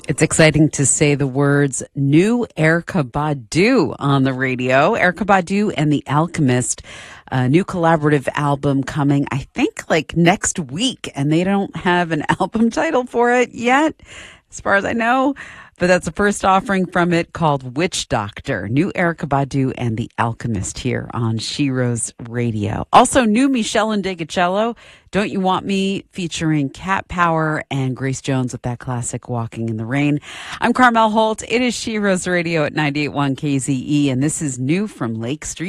It's exciting to say the words new Erykah Badu on the radio. Erykah Badu and The Alchemist, a new collaborative album coming, I think, like next week. And they don't have an album title for it yet, as far as I know. But that's the first offering from it called Witch Doctor. New Erykah Badu and The Alchemist here on Sheroes Radio. Also, new Michelle Ndegeocello, Don't You Want Me, featuring Cat Power and Grace Jones with that classic Walking in the Rain. I'm Carmel Holt. It is Sheroes Radio at 98.1 KZE, and this is new from Lake Street.